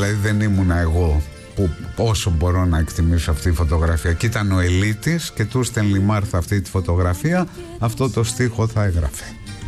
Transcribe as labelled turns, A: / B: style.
A: δηλαδή δεν ήμουνα εγώ που όσο μπορώ να εκτιμήσω αυτή τη φωτογραφία, και ήταν ο Ελίτης και του στέλνει Μάρθα αυτή τη φωτογραφία, αυτό το στίχο θα έγραφε.